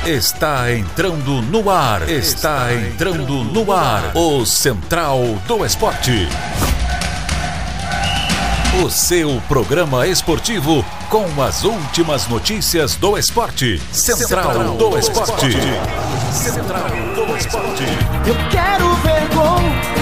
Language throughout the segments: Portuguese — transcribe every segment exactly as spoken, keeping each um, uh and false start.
Está entrando no ar. Está entrando no ar. O Central do Esporte. O seu programa esportivo com as últimas notícias do esporte. Central do Esporte. Central do Esporte. Eu quero ver gol.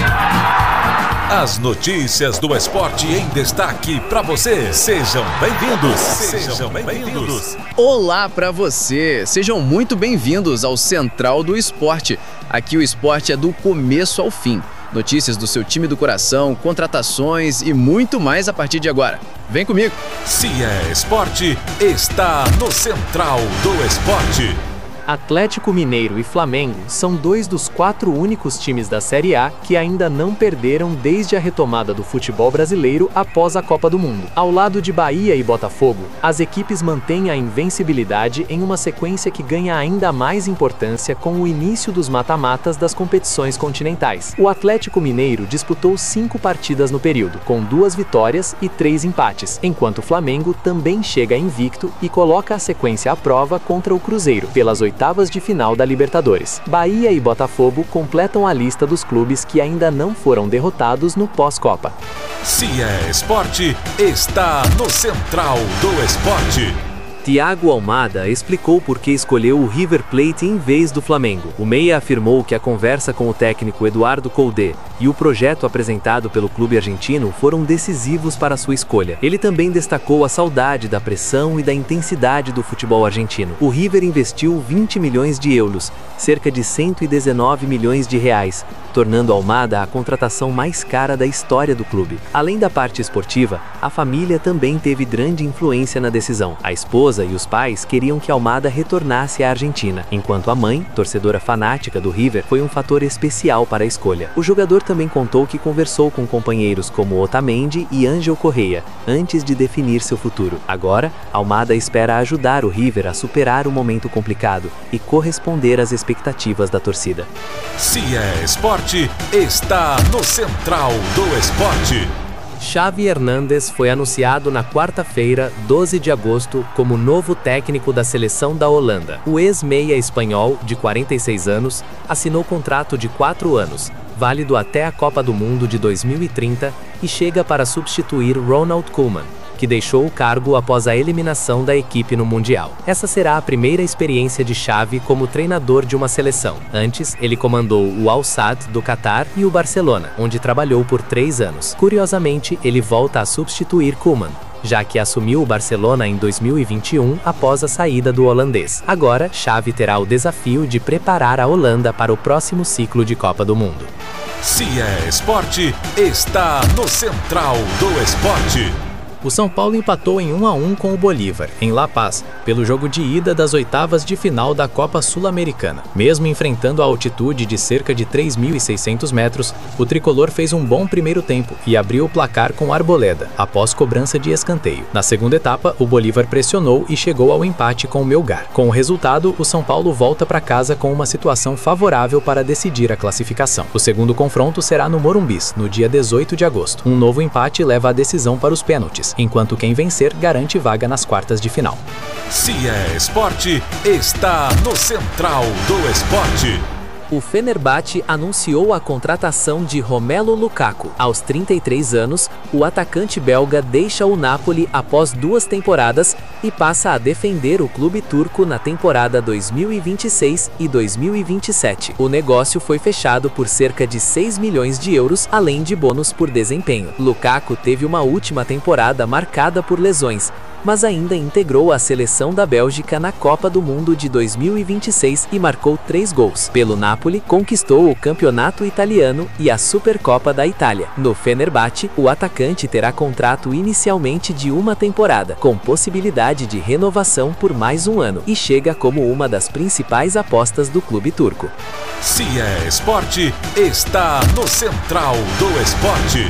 As notícias do esporte em destaque para você. Sejam bem-vindos. Sejam bem-vindos. Olá para você. Sejam muito bem-vindos ao Central do Esporte. Aqui o esporte é do começo ao fim. Notícias do seu time do coração, contratações e muito mais a partir de agora. Vem comigo. Se é esporte, está no Central do Esporte. Atlético Mineiro e Flamengo são dois dos quatro únicos times da Série A que ainda não perderam desde a retomada do futebol brasileiro após a Copa do Mundo. Ao lado de Bahia e Botafogo, as equipes mantêm a invencibilidade em uma sequência que ganha ainda mais importância com o início dos mata-matas das competições continentais. O Atlético Mineiro disputou cinco partidas no período, com duas vitórias e três empates, enquanto o Flamengo também chega invicto e coloca a sequência à prova contra o Cruzeiro, pelas oitavas de final da Libertadores. Bahia e Botafogo completam a lista dos clubes que ainda não foram derrotados no pós-Copa. Se é esporte, está no Central do Esporte. Thiago Almada explicou por que escolheu o River Plate em vez do Flamengo. O meia afirmou que a conversa com o técnico Eduardo Coudet e o projeto apresentado pelo clube argentino foram decisivos para sua escolha. Ele também destacou a saudade da pressão e da intensidade do futebol argentino. O River investiu vinte milhões de euros, cerca de cento e dezenove milhões de reais, tornando Almada a contratação mais cara da história do clube. Além da parte esportiva, a família também teve grande influência na decisão. A esposa e os pais queriam que Almada retornasse à Argentina, enquanto a mãe, torcedora fanática do River, foi um fator especial para a escolha. O jogador também contou que conversou com companheiros como Otamendi e Ángel Correa, antes de definir seu futuro. Agora, Almada espera ajudar o River a superar o momento complicado e corresponder às expectativas da torcida. Se é esporte, está no Central do Esporte. Xavi Hernández foi anunciado na quarta-feira, doze de agosto, como novo técnico da seleção da Holanda. O ex-meia espanhol, de quarenta e seis anos, assinou contrato de quatro anos, válido até a Copa do Mundo de dois mil e trinta, e chega para substituir Ronald Koeman, que deixou o cargo após a eliminação da equipe no Mundial. Essa será a primeira experiência de Xavi como treinador de uma seleção. Antes, ele comandou o Al Sadd do Catar e o Barcelona, onde trabalhou por três anos. Curiosamente, ele volta a substituir Koeman, já que assumiu o Barcelona em dois mil e vinte e um após a saída do holandês. Agora, Xavi terá o desafio de preparar a Holanda para o próximo ciclo de Copa do Mundo. Se é esporte, está no Central do Esporte. O São Paulo empatou em um a um com o Bolívar, em La Paz, pelo jogo de ida das oitavas de final da Copa Sul-Americana. Mesmo enfrentando a altitude de cerca de três mil e seiscentos metros, o tricolor fez um bom primeiro tempo e abriu o placar com Arboleda, após cobrança de escanteio. Na segunda etapa, o Bolívar pressionou e chegou ao empate com o Melgar. Com o resultado, o São Paulo volta para casa com uma situação favorável para decidir a classificação. O segundo confronto será no Morumbis, no dia dezoito de agosto. Um novo empate leva a decisão para os pênaltis, enquanto quem vencer garante vaga nas quartas de final. Se é esporte, está no Central do Esporte. O Fenerbahçe anunciou a contratação de Romelu Lukaku. Aos trinta e três anos, o atacante belga deixa o Napoli após duas temporadas e passa a defender o clube turco na temporada dois mil e vinte e seis e dois mil e vinte e sete. O negócio foi fechado por cerca de seis milhões de euros, além de bônus por desempenho. Lukaku teve uma última temporada marcada por lesões, mas ainda integrou a seleção da Bélgica na Copa do Mundo de dois mil e vinte e seis e marcou três gols. Pelo Napoli, conquistou o Campeonato Italiano e a Supercopa da Itália. No Fenerbahçe, o atacante terá contrato inicialmente de uma temporada, com possibilidade de renovação por mais um ano, e chega como uma das principais apostas do clube turco. Se é esporte, está no Central do Esporte.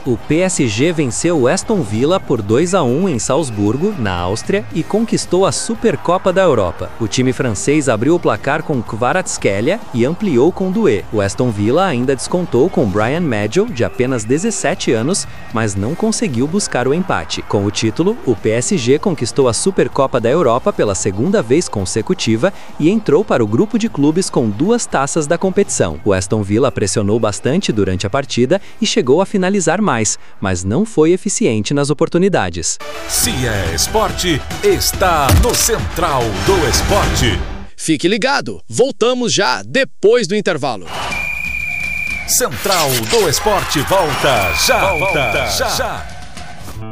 O P S G venceu o Aston Villa por dois a um em Salzburgo, na Áustria, e conquistou a Supercopa da Europa. O time francês abriu o placar com Kvaratskhelia e ampliou com Doué. O Aston Villa ainda descontou com Brian Maggio, de apenas dezessete anos, mas não conseguiu buscar o empate. Com o título, o P S G conquistou a Supercopa da Europa pela segunda vez consecutiva e entrou para o grupo de clubes com duas taças da competição. O Aston Villa pressionou bastante durante a partida e chegou a finalizar mais. Mais, mas não foi eficiente nas oportunidades. Se é esporte, está no Central do Esporte. Fique ligado, voltamos já depois do intervalo. Central do Esporte volta já, volta já. já.